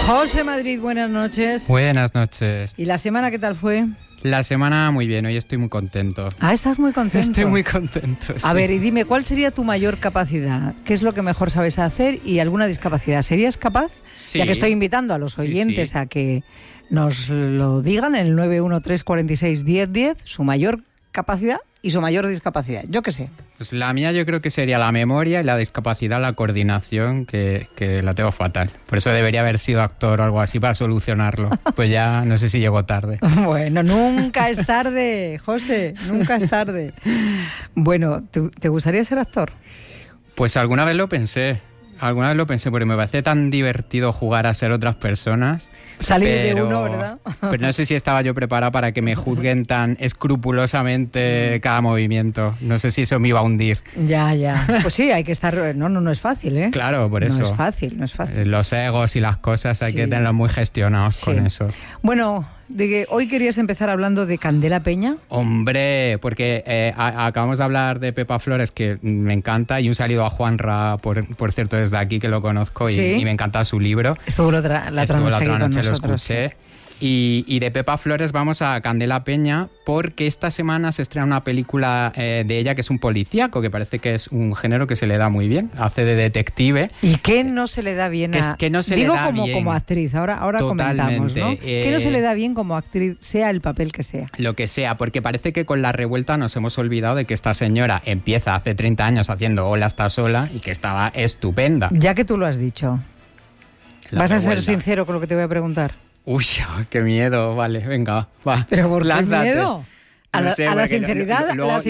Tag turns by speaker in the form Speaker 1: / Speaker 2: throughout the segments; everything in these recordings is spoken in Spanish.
Speaker 1: José Madrid, buenas noches.
Speaker 2: Buenas noches.
Speaker 1: ¿Y la semana qué tal fue?
Speaker 2: La semana muy bien, hoy estoy muy contento.
Speaker 1: Ah, ¿estás muy contento?
Speaker 2: Estoy muy contento, sí.
Speaker 1: A ver, y dime, ¿cuál sería tu mayor capacidad? ¿Qué es lo que mejor sabes hacer y alguna discapacidad? ¿Serías capaz?
Speaker 2: Sí.
Speaker 1: Ya que estoy invitando a los oyentes a que nos lo digan en el 913461010, su mayor capacidad y su mayor discapacidad. Yo qué sé.
Speaker 2: Pues la mía yo creo que sería la memoria y la discapacidad, la coordinación, que la tengo fatal. Por eso debería haber sido actor o algo así para solucionarlo. Pues ya no sé si llego tarde.
Speaker 1: Bueno, nunca es tarde, José, nunca es tarde. Bueno, ¿te gustaría ser actor?
Speaker 2: Pues alguna vez lo pensé, porque me parece tan divertido jugar a ser otras personas.
Speaker 1: Salir de uno, ¿verdad?
Speaker 2: Pero no sé si estaba yo preparada para que me juzguen tan escrupulosamente cada movimiento. No sé si eso me iba a hundir.
Speaker 1: Ya. Pues sí, hay que estar... No es fácil, ¿eh?
Speaker 2: Claro, por eso.
Speaker 1: No es fácil.
Speaker 2: Los egos y las cosas hay que tenerlos muy gestionados con eso.
Speaker 1: Bueno, de que hoy querías empezar hablando de Candela Peña.
Speaker 2: Hombre, porque acabamos de hablar de Pepa Flores, que me encanta, y un saludo a Juanra, por cierto, desde aquí, que lo conozco, y me encanta su libro.
Speaker 1: Estuvo la otra noche
Speaker 2: lo escuché. Y de Pepa Flores vamos a Candela Peña, porque esta semana se estrena una película de ella que es un policíaco, que parece que es un género que se le da muy bien. Hace de detective.
Speaker 1: ¿Y qué no se le da bien a...?
Speaker 2: Que no se le da bien.
Speaker 1: Como actriz, ahora comentamos, ¿no? ¿Qué no se le da bien como actriz, sea el papel que sea?
Speaker 2: Lo que sea, porque parece que con La Revuelta nos hemos olvidado de que esta señora empieza hace 30 años haciendo Hola, está sola, y que estaba estupenda.
Speaker 1: Ya que tú lo has dicho, ¿vas a ser sincero con lo que te voy a preguntar?
Speaker 2: Uy, qué miedo, vale, venga, va.
Speaker 1: ¿Pero por qué miedo? La sinceridad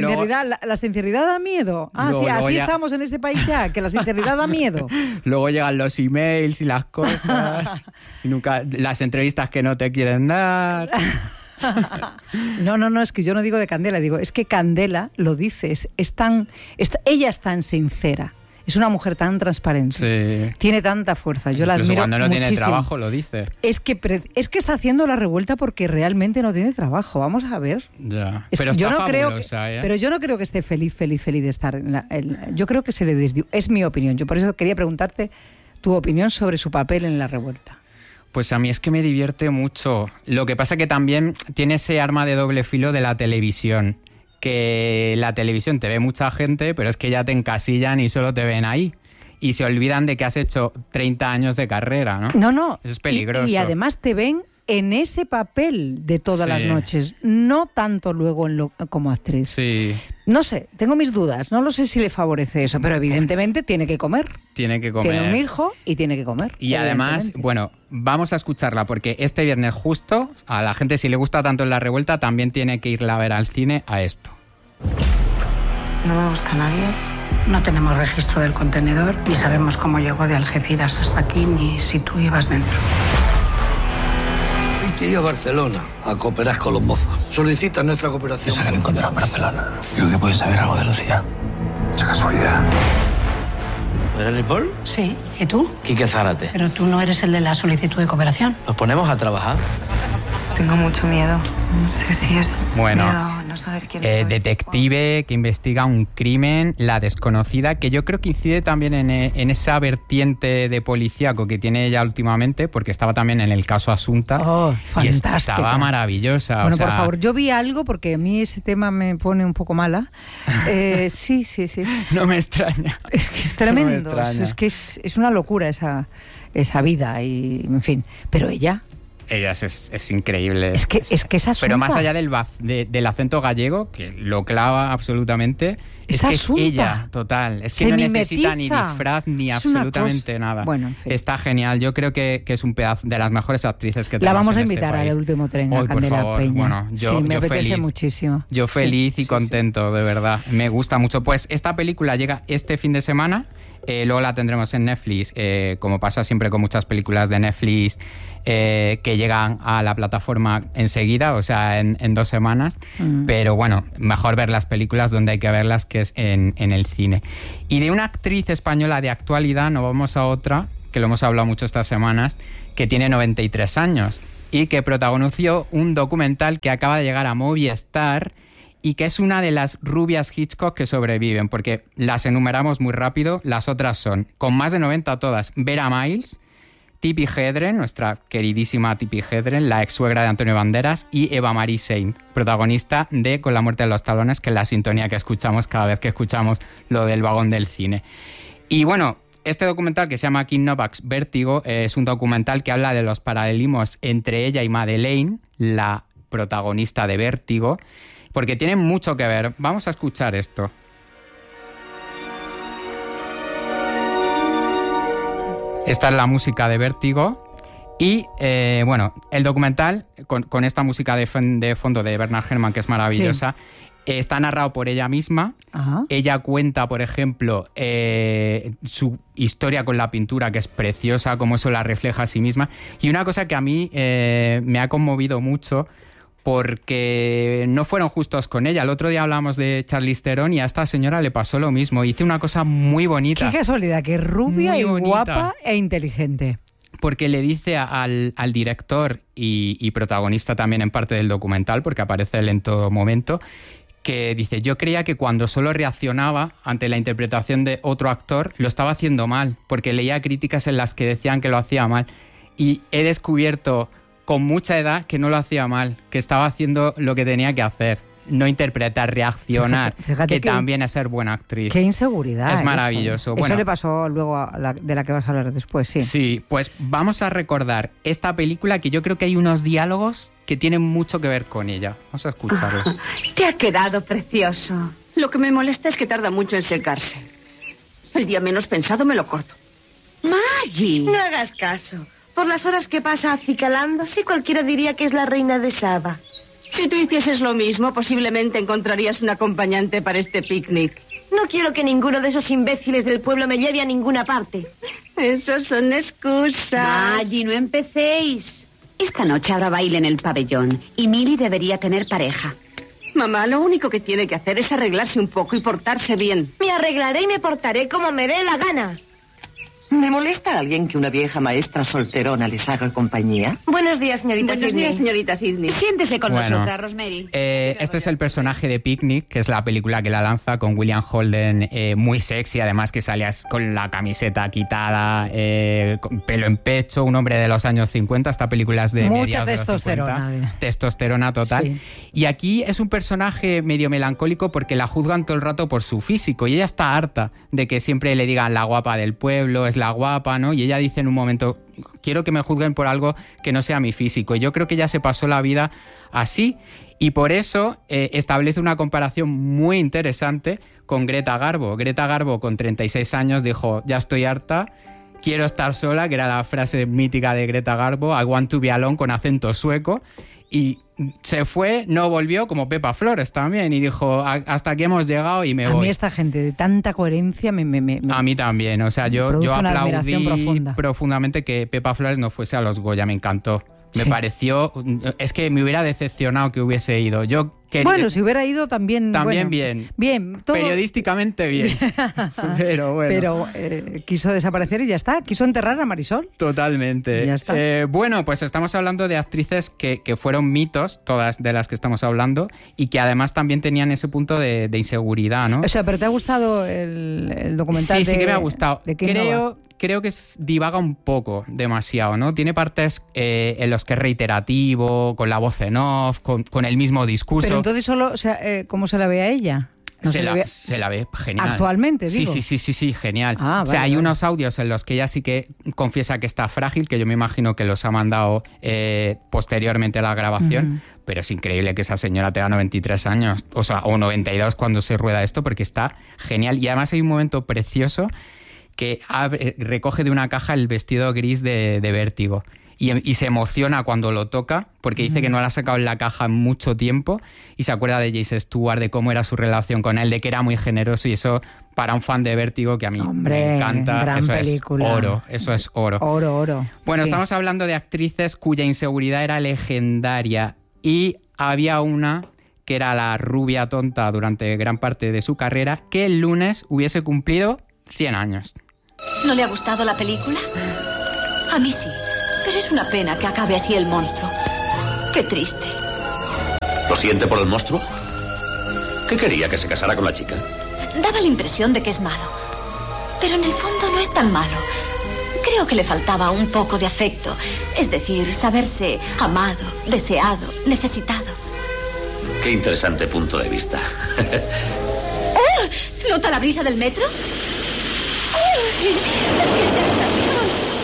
Speaker 1: da miedo. Así estamos en este país ya, que la sinceridad da miedo.
Speaker 2: Luego llegan los emails y las cosas, y nunca las entrevistas que no te quieren dar.
Speaker 1: No, es que yo no digo de Candela, digo, es que Candela lo dice, ella es tan sincera. Es una mujer tan transparente, sí. Tiene tanta fuerza, yo la admiro
Speaker 2: cuando no
Speaker 1: muchísimo.
Speaker 2: Tiene trabajo lo dice.
Speaker 1: Es que está haciendo La Revuelta porque realmente no tiene trabajo, vamos a ver.
Speaker 2: Ya. Pero está fabulosa, ¿eh?
Speaker 1: Pero yo no creo que esté feliz de estar yo creo que se le desdió, es mi opinión, yo por eso quería preguntarte tu opinión sobre su papel en La Revuelta.
Speaker 2: Pues a mí es que me divierte mucho, lo que pasa que también tiene ese arma de doble filo de la televisión, que la televisión te ve mucha gente, pero es que ya te encasillan y solo te ven ahí. Y se olvidan de que has hecho 30 años de carrera, ¿no?
Speaker 1: No.
Speaker 2: Eso es peligroso.
Speaker 1: Y además te ven en ese papel de todas las noches, no tanto luego como actriz.
Speaker 2: Sí.
Speaker 1: No sé, tengo mis dudas, no lo sé si le favorece eso, pero evidentemente tiene que comer.
Speaker 2: Tiene
Speaker 1: un hijo y tiene que comer.
Speaker 2: Y además, bueno, vamos a escucharla porque este viernes justo, a la gente si le gusta tanto La Revuelta, también tiene que irla a ver al cine a esto.
Speaker 3: No me busca nadie. No tenemos registro del contenedor, ni sabemos cómo llegó de Algeciras hasta aquí, ni si tú ibas dentro.
Speaker 4: Hay que ir a Barcelona a cooperar con los mozos. Solicita nuestra cooperación.
Speaker 5: Esa que lo encontraron en Barcelona. Creo que puedes saber algo de Lucía. Esa casualidad.
Speaker 6: ¿Eres Ripoll?
Speaker 3: Sí. ¿Y tú?
Speaker 6: Quique Zárate.
Speaker 3: Pero tú no eres el de la solicitud de cooperación.
Speaker 6: Nos ponemos a trabajar.
Speaker 3: Tengo mucho miedo. No sé si es miedo no saber quién soy.
Speaker 2: Detective que investiga un crimen, La Desconocida, que yo creo que incide también en esa vertiente de policíaco que tiene ella últimamente, porque estaba también en el caso Asunta.
Speaker 1: Oh, fantástica.
Speaker 2: Y estaba maravillosa.
Speaker 1: Bueno, por favor, yo vi algo porque a mí ese tema me pone un poco mala. Sí.
Speaker 2: No me extraña.
Speaker 1: Es que es tremendo. Es que es una locura esa vida y, en fin. Pero ella
Speaker 2: es increíble.
Speaker 1: Es que es Asunta.
Speaker 2: Pero más allá del acento gallego, que lo clava absolutamente, es que es ella, total. Es que no necesita ni disfraz ni absolutamente nada.
Speaker 1: Bueno, en fin.
Speaker 2: Está genial. Yo creo que es un pedazo de las mejores actrices que
Speaker 1: la
Speaker 2: tenemos.
Speaker 1: vamos a invitar al último tren a Candela
Speaker 2: por favor.
Speaker 1: Peña.
Speaker 2: Bueno,
Speaker 1: me apetece
Speaker 2: feliz,
Speaker 1: muchísimo.
Speaker 2: Yo feliz y contento, de verdad. Me gusta mucho. Pues esta película llega este fin de semana. Luego la tendremos en Netflix, como pasa siempre con muchas películas de Netflix que llegan a la plataforma enseguida, o sea, en 2 semanas. Pero bueno, mejor ver las películas donde hay que verlas, que es en el cine. Y de una actriz española de actualidad nos vamos a otra, que lo hemos hablado mucho estas semanas, que tiene 93 años y que protagonizó un documental que acaba de llegar a Movistar y que es una de las rubias Hitchcock que sobreviven, porque las enumeramos muy rápido. Las otras son, con más de 90 todas, Vera Miles, Tippi Hedren, nuestra queridísima Tippi Hedren, la ex suegra de Antonio Banderas, y Eva Marie Saint, protagonista de Con la muerte de los talones, que es la sintonía que escuchamos cada vez que escuchamos lo del vagón del cine. Y bueno, este documental, que se llama Kim Novak's Vértigo, es un documental que habla de los paralelismos entre ella y Madeleine, la protagonista de Vértigo, porque tienen mucho que ver. Vamos a escuchar esto. Esta es la música de Vértigo y, bueno, el documental, con esta música de fondo de Bernard Herrmann, que es maravillosa, está narrado por ella misma. Ajá. Ella cuenta, por ejemplo, su historia con la pintura, que es preciosa, cómo eso la refleja a sí misma. Y una cosa que a mí me ha conmovido mucho, porque no fueron justos con ella. El otro día hablamos de Charlize Theron y a esta señora le pasó lo mismo. Hice una cosa muy bonita.
Speaker 1: Qué casualidad, que es rubia y guapa e inteligente.
Speaker 2: Porque le dice al director y protagonista también en parte del documental, porque aparece él en todo momento, que dice: yo creía que cuando solo reaccionaba ante la interpretación de otro actor lo estaba haciendo mal, porque leía críticas en las que decían que lo hacía mal. Y he descubierto con mucha edad que no lo hacía mal, que estaba haciendo lo que tenía que hacer. No interpretar, reaccionar, fíjate que también es ser buena actriz.
Speaker 1: Qué inseguridad.
Speaker 2: Es maravilloso.
Speaker 1: Eso le pasó luego de la que vas a hablar después, sí.
Speaker 2: Sí, pues vamos a recordar esta película, que yo creo que hay unos diálogos que tienen mucho que ver con ella. Vamos a escucharlo.
Speaker 7: Te ha quedado precioso.
Speaker 8: Lo que me molesta es que tarda mucho en secarse. El día menos pensado me lo corto.
Speaker 7: Maggie.
Speaker 8: No hagas caso. Por las horas que pasa acicalándose, cualquiera diría que es la reina de Saba. Si tú hicieses lo mismo, posiblemente encontrarías un acompañante para este picnic.
Speaker 7: No quiero que ninguno de esos imbéciles del pueblo me lleve a ninguna parte.
Speaker 8: Esos son excusas.
Speaker 7: Allí no empecéis. Esta noche habrá baile en el pabellón y Millie debería tener pareja.
Speaker 8: Mamá, lo único que tiene que hacer es arreglarse un poco y portarse bien.
Speaker 7: Me arreglaré y me portaré como me dé la gana.
Speaker 9: ¿Me molesta a alguien que una vieja maestra solterona les haga compañía?
Speaker 7: Buenos días, señorita Sidney.
Speaker 8: Buenos días, señorita Sidney.
Speaker 7: Siéntese con nosotras, Rosemary.
Speaker 2: Este es el personaje de Picnic, que es la película que la lanza con William Holden, muy sexy, además, que salía con la camiseta quitada, con pelo en pecho, un hombre de los años 50. Esta película es de
Speaker 1: mucha testosterona.
Speaker 2: Testosterona total.
Speaker 1: Sí.
Speaker 2: Y aquí es un personaje medio melancólico porque la juzgan todo el rato por su físico y ella está harta de que siempre le digan la guapa del pueblo, es la guapa, ¿no? Y ella dice en un momento: quiero que me juzguen por algo que no sea mi físico. Y yo creo que ella se pasó la vida así, y por eso establece una comparación muy interesante con Greta Garbo. Greta Garbo, con 36 años, dijo: ya estoy harta, quiero estar sola, que era la frase mítica de Greta Garbo, I want to be alone, con acento sueco. Y se fue, no volvió, como Pepa Flores también, y dijo: hasta aquí hemos llegado y me voy.
Speaker 1: A mí esta gente de tanta coherencia a
Speaker 2: mí también, o sea, yo aplaudí profundamente que Pepa Flores no fuese a los Goya, me encantó. Me pareció, es que me hubiera decepcionado que hubiese ido.
Speaker 1: Bueno, si hubiera ido también
Speaker 2: bien.
Speaker 1: Bien. Todo...
Speaker 2: Periodísticamente bien. Pero bueno.
Speaker 1: Pero quiso desaparecer y ya está. Quiso enterrar a Marisol.
Speaker 2: Totalmente.
Speaker 1: Y ya está.
Speaker 2: Bueno, pues estamos hablando de actrices que fueron mitos, todas de las que estamos hablando, y que además también tenían ese punto de inseguridad, ¿no?
Speaker 1: O sea, ¿pero te ha gustado el documental?
Speaker 2: Sí que me ha gustado. Creo que divaga un poco demasiado, ¿no? Tiene partes en los que es reiterativo, con la voz en off, con el mismo discurso.
Speaker 1: Pero entonces solo, o sea, ¿cómo se la ve a ella?
Speaker 2: No se la ve genial.
Speaker 1: Actualmente, digo.
Speaker 2: Sí, genial.
Speaker 1: Ah,
Speaker 2: o sea, hay unos audios en los que ella sí que confiesa que está frágil, que yo me imagino que los ha mandado posteriormente a la grabación, pero es increíble que esa señora tenga 93 años, o 92 cuando se rueda esto, porque está genial. Y además hay un momento precioso que recoge de una caja el vestido gris de Vértigo. Y se emociona cuando lo toca, porque dice que no la ha sacado en la caja en mucho tiempo, y se acuerda de James Stewart, de cómo era su relación con él, de que era muy generoso, y eso, para un fan de Vértigo, que a mí me encanta,
Speaker 1: gran
Speaker 2: eso
Speaker 1: película.
Speaker 2: Es oro, eso es oro.
Speaker 1: Oro.
Speaker 2: Bueno,
Speaker 1: sí.
Speaker 2: Estamos hablando de actrices cuya inseguridad era legendaria, y había una que era la rubia tonta durante gran parte de su carrera, que el lunes hubiese cumplido 100 años.
Speaker 10: ¿No le ha gustado la película? A mí sí. Pero es una pena que acabe así el monstruo. Qué triste.
Speaker 5: ¿Lo siente por el monstruo? ¿Qué quería, que se casara con la chica?
Speaker 10: Daba la impresión de que es malo. Pero en el fondo no es tan malo. Creo que le faltaba un poco de afecto. Es decir, saberse amado, deseado, necesitado.
Speaker 11: Qué interesante punto de vista.
Speaker 10: ¡Oh! ¿Nota la brisa del metro? ¡Oh! ¡Qué sensación!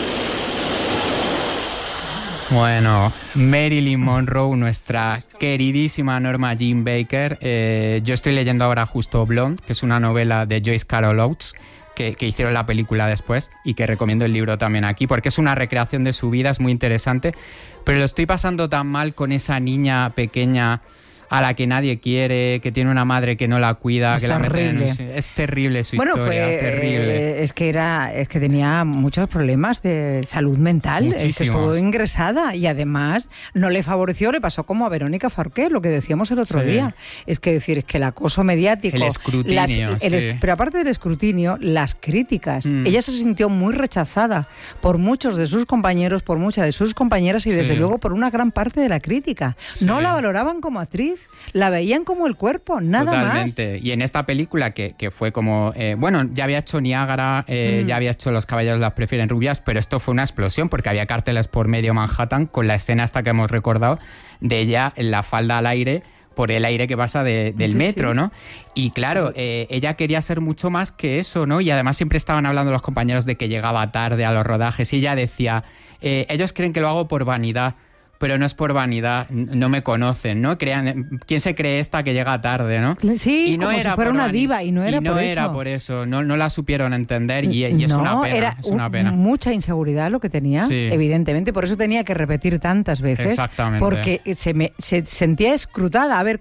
Speaker 2: Bueno, Marilyn Monroe, nuestra queridísima Norma Jean Baker. Yo estoy leyendo ahora justo Blonde, que es una novela de Joyce Carol Oates, que hicieron la película después y que recomiendo el libro también aquí, porque es una recreación de su vida, es muy interesante. Pero lo estoy pasando tan mal con esa niña pequeña a la que nadie quiere, que tiene una madre que no la cuida, es que terrible. La meten es terrible su historia, terrible.
Speaker 1: Es que tenía muchos problemas de salud mental, es que estuvo ingresada y además no le favoreció, le pasó como a Verónica Forqué, lo que decíamos el otro día. Es que decir, es que el acoso mediático,
Speaker 2: el escrutinio,
Speaker 1: pero aparte del escrutinio, las críticas. Ella se sintió muy rechazada por muchos de sus compañeros, por muchas de sus compañeras y desde luego por una gran parte de la crítica. No la valoraban como actriz, la veían como el cuerpo, nada
Speaker 2: Totalmente.
Speaker 1: más.
Speaker 2: Y en esta película que fue como... bueno, ya había hecho Niágara, ya había hecho Los caballeros las prefieren rubias, pero esto fue una explosión porque había carteles por medio Manhattan con la escena esta que hemos recordado de ella en la falda al aire, por el aire que pasa del metro, ¿no? Y claro, ella quería ser mucho más que eso, ¿no? Y además siempre estaban hablando los compañeros de que llegaba tarde a los rodajes y ella decía, ellos creen que lo hago por vanidad, pero no es por vanidad, no me conocen, ¿no? ¿Quién se cree esta que llega tarde, no?
Speaker 1: Sí, y no como era si fuera una diva, y no era
Speaker 2: por eso. No la supieron entender y es una pena.
Speaker 1: Era
Speaker 2: es una pena.
Speaker 1: Mucha inseguridad lo que tenía, evidentemente, por eso tenía que repetir tantas veces.
Speaker 2: Exactamente.
Speaker 1: Porque se sentía escrutada, a ver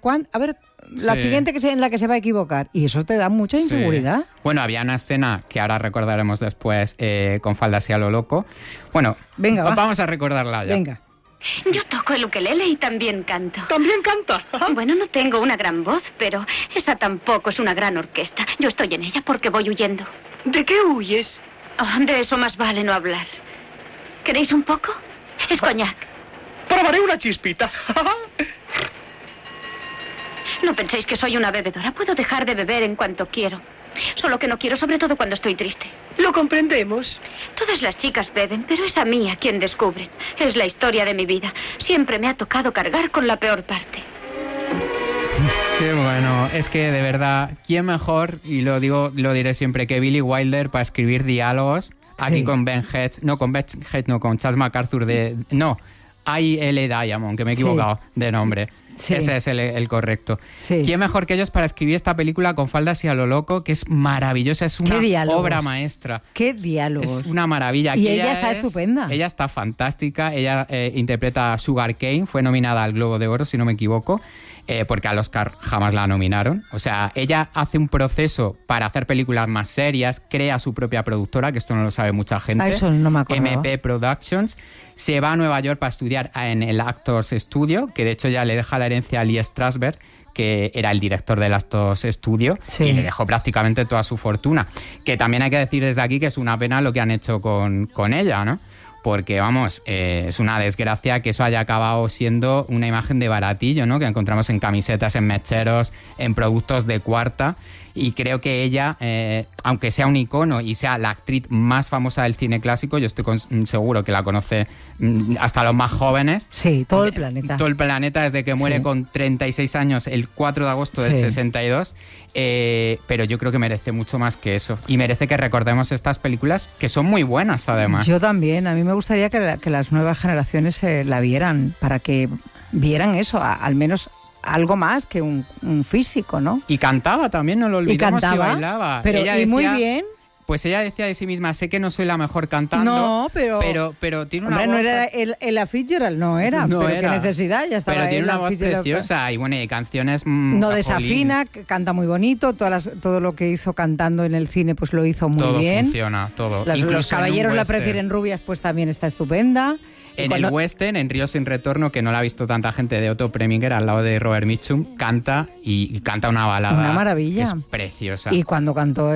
Speaker 1: la siguiente en la que se va a equivocar, y eso te da mucha inseguridad.
Speaker 2: Bueno, había una escena que ahora recordaremos después con falda así a lo loco. Bueno, vamos a recordarla ya.
Speaker 1: Venga.
Speaker 7: Yo toco el ukelele y también canto.
Speaker 12: ¿También canta?
Speaker 7: Bueno, no tengo una gran voz, pero esa tampoco es una gran orquesta. Yo estoy en ella porque voy huyendo.
Speaker 12: ¿De qué huyes?
Speaker 7: Oh, de eso más vale no hablar. ¿Queréis un poco? Es coñac.
Speaker 12: Probaré una chispita.
Speaker 7: No penséis que soy una bebedora. Puedo dejar de beber en cuanto quiero. Solo que no quiero, sobre todo cuando estoy triste.
Speaker 12: Lo comprendemos.
Speaker 7: Todas las chicas beben, pero es a mí a quien descubren. Es la historia de mi vida. Siempre me ha tocado cargar con la peor parte.
Speaker 2: Qué bueno. Es que, de verdad, ¿quién mejor, y lo diré siempre, que Billy Wilder para escribir diálogos? Aquí con Ben Hedges, con Charles MacArthur I.L. Diamond, que me he equivocado de nombre. Sí. Ese es el correcto. Sí. ¿Quién mejor que ellos para escribir esta película con falda así a lo loco? Que es maravillosa, es una obra maestra.
Speaker 1: ¡Qué diálogos!
Speaker 2: Es una maravilla.
Speaker 1: Y ella está estupenda.
Speaker 2: Ella está fantástica. Ella interpreta a Sugar Cane, fue nominada al Globo de Oro, si no me equivoco, porque al Oscar jamás la nominaron. O sea, ella hace un proceso para hacer películas más serias, crea su propia productora, que esto no lo sabe mucha gente.
Speaker 1: Eso no me acuerdo.
Speaker 2: MP Productions. Se va a Nueva York para estudiar en el Actors Studio, que de hecho ya le deja la herencia a Lee Strasberg, que era el director del Actors Studio, y le dejó prácticamente toda su fortuna. Que también hay que decir desde aquí que es una pena lo que han hecho con ella, ¿no? Porque, vamos, es una desgracia que eso haya acabado siendo una imagen de baratillo, ¿no? Que encontramos en camisetas, en mecheros, en productos de cuarta. Y creo que ella, aunque sea un icono y sea la actriz más famosa del cine clásico, yo estoy seguro que la conoce hasta los más jóvenes.
Speaker 1: Sí, todo el planeta.
Speaker 2: Todo el planeta, desde que muere con 36 años el 4 de agosto del 62. Pero yo creo que merece mucho más que eso. Y merece que recordemos estas películas, que son muy buenas, además.
Speaker 1: Yo también. A mí me gustaría que las nuevas generaciones la vieran, para que vieran eso, al menos algo más que un físico, ¿no?
Speaker 2: Y cantaba también, no lo olvidemos,
Speaker 1: y
Speaker 2: bailaba.
Speaker 1: Pero
Speaker 2: ella
Speaker 1: decía, muy bien.
Speaker 2: Pues ella decía de sí misma, sé que no soy la mejor cantando,
Speaker 1: no, pero
Speaker 2: tiene una
Speaker 1: voz...
Speaker 2: no
Speaker 1: era Ella Fitzgerald, no era, pero qué necesidad, ya estaba.
Speaker 2: Pero tiene una voz preciosa y bueno, y canciones...
Speaker 1: no desafina, canta muy bonito, todo lo que hizo cantando en el cine pues lo hizo muy bien.
Speaker 2: Todo funciona, todo.
Speaker 1: Los caballeros la prefieren rubias, pues también está estupenda.
Speaker 2: En el western, en Río sin retorno, que no la ha visto tanta gente, de Otto Preminger, al lado de Robert Mitchum, canta una balada.
Speaker 1: Una maravilla.
Speaker 2: Es preciosa.
Speaker 1: Y cuando cantó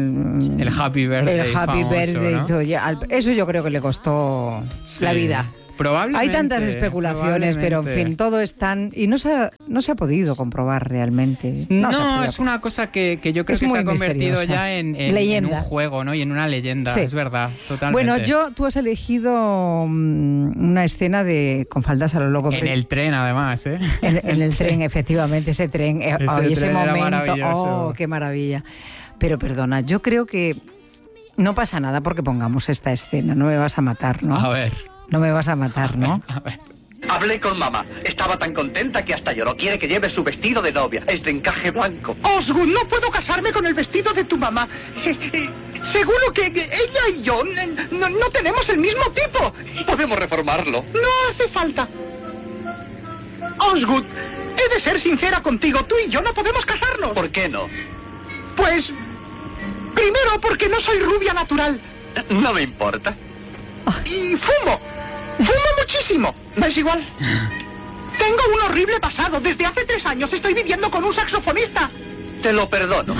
Speaker 1: el
Speaker 2: Happy Birthday,
Speaker 1: Happy
Speaker 2: famoso,
Speaker 1: Birthday,
Speaker 2: ¿no?
Speaker 1: eso yo creo que le costó la vida.
Speaker 2: Probablemente.
Speaker 1: Hay tantas especulaciones, pero en fin, todo es tan... Y no se ha podido comprobar realmente.
Speaker 2: No, es una cosa que yo creo que se ha convertido ya en un juego, ¿no? Y en una leyenda, sí. Es verdad, totalmente.
Speaker 1: Bueno, tú has elegido una escena con faldas a lo loco.
Speaker 2: En el tren, además, ¿eh?
Speaker 1: En el tren, efectivamente, ese tren. Ese momento, ¡oh, qué maravilla! Pero perdona, yo creo que no pasa nada porque pongamos esta escena. No me vas a matar, ¿no?
Speaker 2: A ver.
Speaker 1: No me vas a matar, ¿no?
Speaker 2: A ver.
Speaker 13: Hablé con mamá. Estaba tan contenta que hasta lloró. Quiere que lleve su vestido de novia. Es de encaje blanco.
Speaker 12: Osgood, no puedo casarme con el vestido de tu mamá. Seguro que ella y yo no tenemos el mismo tipo.
Speaker 13: Podemos reformarlo.
Speaker 12: No hace falta. Osgood, he de ser sincera contigo. Tú y yo no podemos casarnos.
Speaker 13: ¿Por qué no?
Speaker 12: Pues... primero, porque no soy rubia natural.
Speaker 13: No me importa.
Speaker 12: Y fumo. Fumo muchísimo. ¿Me es igual? Tengo un horrible pasado. Desde hace 3 años estoy viviendo con un saxofonista.
Speaker 13: Te lo perdono.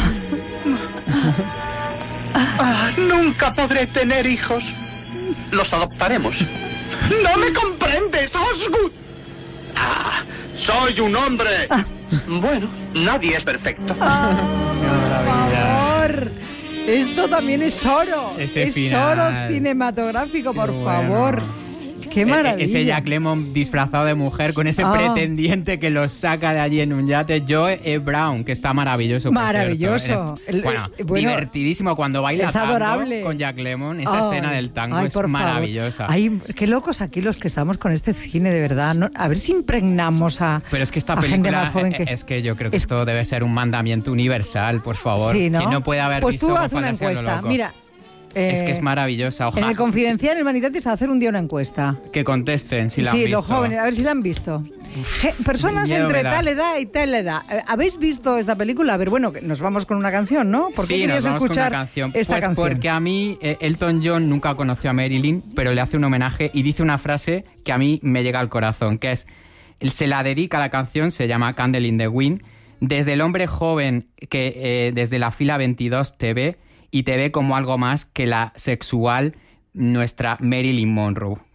Speaker 12: Nunca podré tener hijos.
Speaker 13: Los adoptaremos.
Speaker 12: ¡No me comprendes, Osgood!
Speaker 13: ¡Soy un hombre! Bueno, nadie es perfecto.
Speaker 1: ¡Por favor! Esto también es oro.
Speaker 2: Ese final.
Speaker 1: Oro cinematográfico, por favor. ¡Qué maravilla!
Speaker 2: Ese Jack Lemmon disfrazado de mujer con ese pretendiente que lo saca de allí en un yate. Joe Brown, que está maravilloso.
Speaker 1: Maravilloso.
Speaker 2: Bueno, divertidísimo cuando baila
Speaker 1: es
Speaker 2: tango
Speaker 1: adorable.
Speaker 2: Con Jack Lemmon. Esa escena del tango es maravillosa.
Speaker 1: Ay, qué locos aquí los que estamos con este cine, de verdad. ¿No? A ver si impregnamos a
Speaker 2: Pero es que esta película, es que yo creo que esto debe ser un mandamiento universal, por favor.
Speaker 1: Sí, ¿no?
Speaker 2: Que no puede haber visto
Speaker 1: Pues tú haz una
Speaker 2: Faldas a lo
Speaker 1: encuesta.
Speaker 2: loco.
Speaker 1: Mira.
Speaker 2: Es que es maravillosa. Ojalá.
Speaker 1: En el Confidencial, el Manitatis, a hacer un día una encuesta.
Speaker 2: Que contesten si la han visto.
Speaker 1: Sí, los jóvenes, a ver si la han visto. Personas entre tal edad y tal edad. ¿Habéis visto esta película? A ver, bueno, nos vamos con una canción, ¿no? ¿Por qué querías escuchar esta canción?
Speaker 2: Porque a mí Elton John nunca conoció a Marilyn, pero le hace un homenaje y dice una frase que a mí me llega al corazón, que es, se la dedica a la canción, se llama Candle in the Wind, desde el hombre joven que desde la fila 22 te ve y te ve como algo más que la sexual nuestra Marilyn Monroe.